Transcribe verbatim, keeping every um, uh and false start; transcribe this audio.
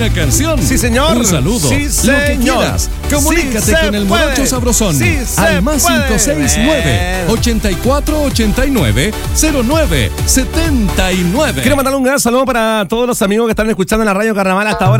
Una canción. Sí, señor. Un saludo. Sí, Lo que señor. quieras. Comunícate Sí, con el puede. Morocho Sabrosón. Sí, al más puede. cinco seis nueve, ochenta y cuatro ochenta y nueve, cero nueve setenta y nueve. Quiero mandarle un gran saludo para todos los amigos que están escuchando en la Radio Carnaval hasta ahora.